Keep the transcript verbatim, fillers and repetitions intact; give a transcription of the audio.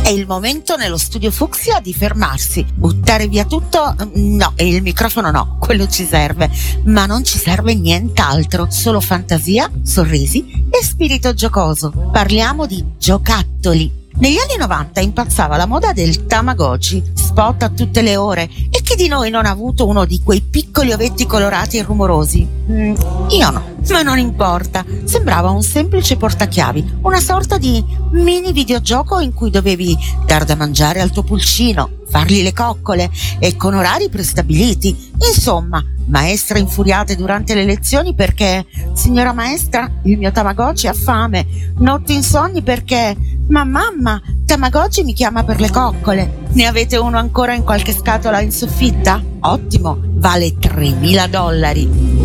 È il momento nello studio Fucsia di fermarsi, buttare via tutto. No, e il microfono no, quello ci serve, ma non ci serve nient'altro, solo fantasia, sorrisi e spirito giocoso. Parliamo di giocattoli. Negli anni novanta impazzava la moda del Tamagotchi, spot a tutte le ore, e chi di noi non ha avuto uno di quei piccoli ovetti colorati e rumorosi? Mm, io no, ma non importa, sembrava un semplice portachiavi, una sorta di mini videogioco in cui dovevi dar da mangiare al tuo pulcino, fargli le coccole e con orari prestabiliti. Insomma, maestre infuriate durante le lezioni perché signora maestra, il mio Tamagotchi ha fame, notti insonni perché ma mamma, Tamagotchi mi chiama per le coccole. Ne avete uno ancora in qualche scatola in soffitta? Ottimo, vale tremila dollari.